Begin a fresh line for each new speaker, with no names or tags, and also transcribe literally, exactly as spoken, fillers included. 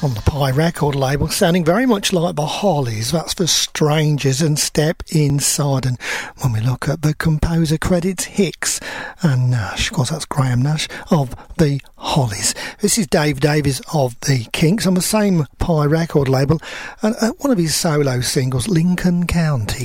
on the Pie record label, sounding very much like the Hollies. That's for Strangers and Step Inside. And when we look at the composer credits, Hicks and Nash, of course that's Graham Nash of the Hollies. This is Dave Davies of the Kinks on the same Pie record label, and uh, one of his solo singles, Lincoln County.